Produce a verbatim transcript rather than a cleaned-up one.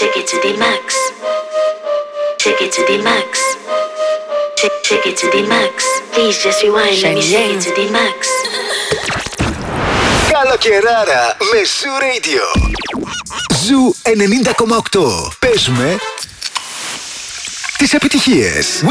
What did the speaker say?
Take it to the max. Take it to the max. Take, take it to the max. Please just rewind. Let me take it to the max. Καλοκαιράρα με Zoo Radio. Zoo ενενήντα κόμμα οκτώ. Παίζουμε τις επιτυχίες.